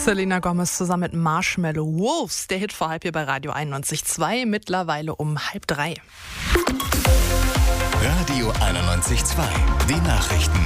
Selena Gomez zusammen mit Marshmallow Wolves. Der Hit vor halb hier bei Radio 91.2, mittlerweile um 2:30. Radio 91.2, die Nachrichten.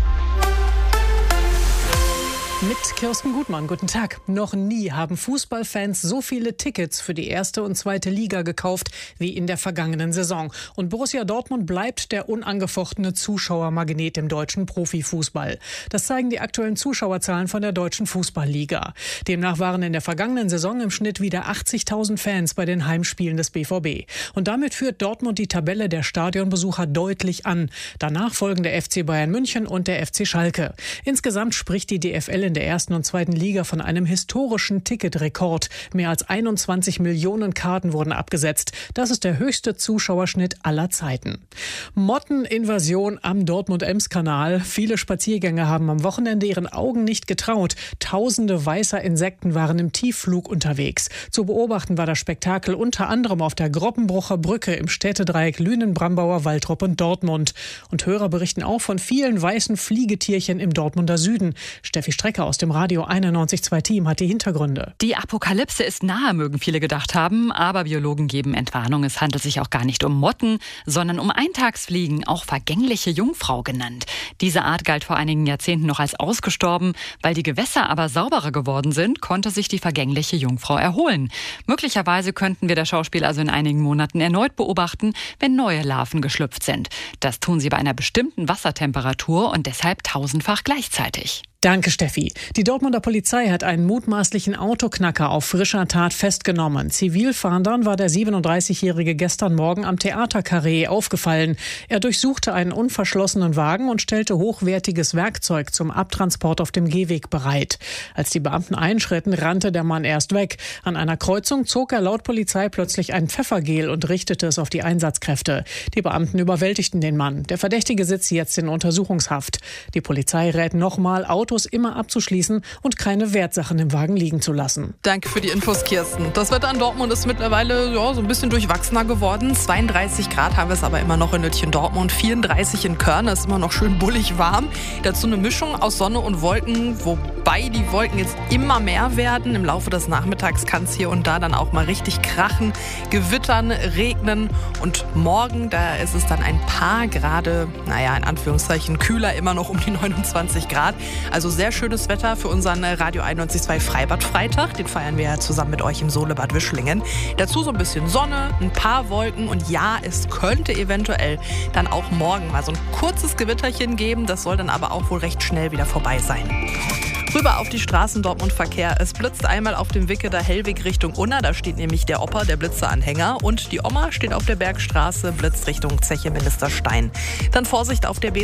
Mit Kirsten Gutmann, guten Tag. Noch nie haben Fußballfans so viele Tickets für die erste und zweite Liga gekauft wie in der vergangenen Saison. Und Borussia Dortmund bleibt der unangefochtene Zuschauermagnet im deutschen Profifußball. Das zeigen die aktuellen Zuschauerzahlen von der Deutschen Fußballliga. Demnach waren in der vergangenen Saison im Schnitt wieder 80.000 Fans bei den Heimspielen des BVB. Und damit führt Dortmund die Tabelle der Stadionbesucher deutlich an. Danach folgen der FC Bayern München und der FC Schalke. Insgesamt spricht die DFL in der ersten und zweiten Liga von einem historischen Ticketrekord. Mehr als 21 Millionen Karten wurden abgesetzt. Das ist der höchste Zuschauerschnitt aller Zeiten. Motteninvasion am Dortmund-Ems-Kanal. Viele Spaziergänger haben am Wochenende ihren Augen nicht getraut. Tausende weißer Insekten waren im Tiefflug unterwegs. Zu beobachten war das Spektakel unter anderem auf der Groppenbrucher Brücke im Städtedreieck Lünen, Brambauer, Waltrop und Dortmund. Und Hörer berichten auch von vielen weißen Fliegetierchen im Dortmunder Süden. Steffi Strecker aus dem Radio 91.2 Team hat die Hintergründe. Die Apokalypse ist nahe, mögen viele gedacht haben, aber Biologen geben Entwarnung. Es handelt sich auch gar nicht um Motten, sondern um Eintagsfliegen, auch vergängliche Jungfrau genannt. Diese Art galt vor einigen Jahrzehnten noch als ausgestorben. Weil die Gewässer aber sauberer geworden sind, konnte sich die vergängliche Jungfrau erholen. Möglicherweise könnten wir das Schauspiel also in einigen Monaten erneut beobachten, wenn neue Larven geschlüpft sind. Das tun sie bei einer bestimmten Wassertemperatur und deshalb tausendfach gleichzeitig. Danke, Steffi. Die Dortmunder Polizei hat einen mutmaßlichen Autoknacker auf frischer Tat festgenommen. Zivilfahndern war der 37-Jährige gestern Morgen am Theaterkarree aufgefallen. Er durchsuchte einen unverschlossenen Wagen und stellte hochwertiges Werkzeug zum Abtransport auf dem Gehweg bereit. Als die Beamten einschritten, rannte der Mann erst weg. An einer Kreuzung zog er laut Polizei plötzlich ein Pfeffergel und richtete es auf die Einsatzkräfte. Die Beamten überwältigten den Mann. Der Verdächtige sitzt jetzt in Untersuchungshaft. Die Polizei rät nochmal, Autos immer abzuschließen und keine Wertsachen im Wagen liegen zu lassen. Danke für die Infos, Kirsten. Das Wetter in Dortmund ist mittlerweile so ein bisschen durchwachsener geworden. 32 Grad haben wir es aber immer noch in Nötchen Dortmund. 34 in Körn, ist immer noch schön bullig warm. Dazu eine Mischung aus Sonne und Wolken, wobei die Wolken jetzt immer mehr werden. Im Laufe des Nachmittags kann es hier und da dann auch mal richtig krachen, gewittern, regnen. Und morgen, da ist es dann ein paar Grade, in Anführungszeichen kühler, immer noch um die 29 Grad. Also sehr schönes Wetter für unseren Radio 91.2 Freibad-Freitag. Den feiern wir ja zusammen mit euch im Solebad Wischlingen. Dazu so ein bisschen Sonne, ein paar Wolken und ja, es könnte eventuell dann auch morgen mal so ein kurzes Gewitterchen geben. Das soll dann aber auch wohl recht schnell wieder vorbei sein. Rüber auf die Straßen Dortmund-Verkehr. Es blitzt einmal auf dem Wicketer Hellweg Richtung Unna. Da steht nämlich der Opa, der Blitzeranhänger. Und die Oma steht auf der Bergstraße, blitzt Richtung Zeche Ministerstein. Dann Vorsicht auf der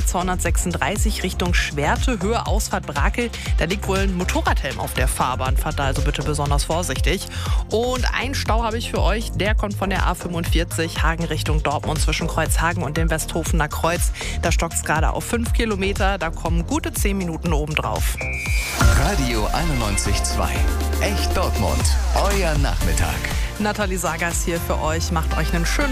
B236 Richtung Schwerte, Höhe Ausfahrt Brakel. Da liegt wohl ein Motorradhelm auf der Fahrbahn. Fahrt da also bitte besonders vorsichtig. Und einen Stau habe ich für euch. Der kommt von der A45 Hagen Richtung Dortmund zwischen Kreuzhagen und dem Westhofener Kreuz. Da stockt es gerade auf 5 Kilometer. Da kommen gute 10 Minuten obendrauf. Radio 91.2, echt Dortmund, euer Nachmittag. Nathalie Sagas hier für euch. Macht euch einen schönen